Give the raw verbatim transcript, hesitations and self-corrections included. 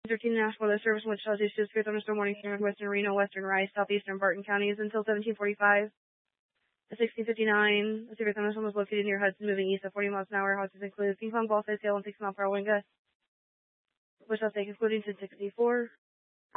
thirteen National Weather Service, which tells you to severe thunderstorm warning in northwestern Reno, western Rice, southeastern Barton counties until seventeen forty-five. At sixteen fifty-nine, a severe thunderstorm was located near Hudson, moving east at forty miles an hour. Hudson includes ping pong ball size hail and six mile per hour wind gusts, which I'll take including ten sixty-four.